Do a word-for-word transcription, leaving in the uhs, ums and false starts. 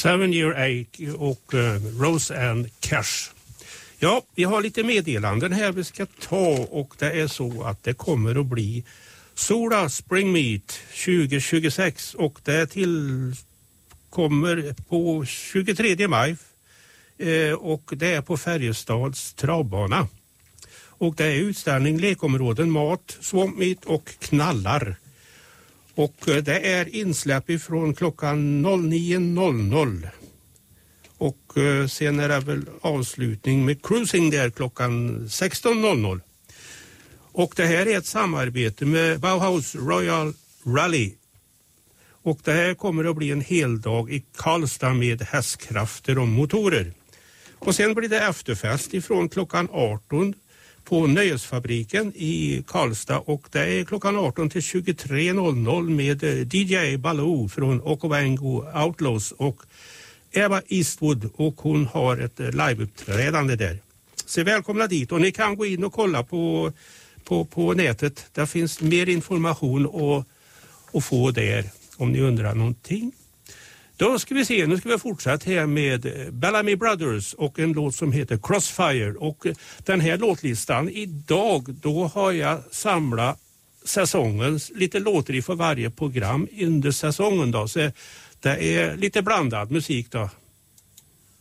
Seven Year Ache och uh, Rose and Cash. Ja, vi har lite meddelanden här vi ska ta, och det är så att det kommer att bli Soda Spring Meet tjugo tjugosex, och det till kommer på tjugotredje maj eh, och det är på Färjestads travbana. Och det är utställning, lekområden, mat, Swamp Meet och knallar. Och eh, det är insläpp ifrån klockan nio noll noll. Och eh, sen är det väl avslutning med cruising där klockan sexton noll noll. Och det här är ett samarbete med Bauhaus Royal Rally. Och det här kommer att bli en hel dag i Karlstad med hästkrafter och motorer. Och sen blir det efterfest ifrån klockan arton på Nöjesfabriken i Karlstad. Och det är klockan arton till tjugotre noll noll med D J Baloo från Okavango Outlaws och Eva Eastwood, och hon har ett liveuppträdande där. Så välkomna dit, och ni kan gå in och kolla på, på, på nätet. Där finns mer information att, att få där om ni undrar någonting. Då ska vi se, nu ska vi fortsätta här med Bellamy Brothers och en låt som heter Crossfire. Och den här låtlistan idag, då har jag samlat säsongens lite låtar för varje program under säsongen då. Så det är lite blandad musik då.